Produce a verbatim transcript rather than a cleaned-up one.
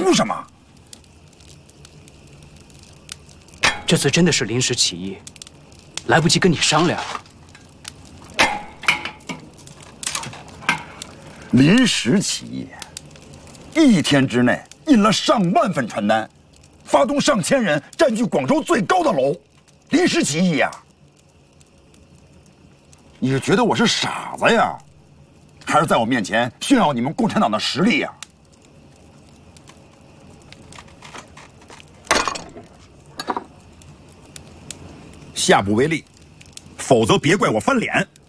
图什么？ 这次真的是临时起意，来不及跟你商量。 临时起意，一天之内印了上万份传单，发动上千人占据广州最高的楼，临时起意呀！你是觉得我是傻子呀，还是在我面前炫耀你们共产党的实力呀？下不为例，否则别怪我翻脸。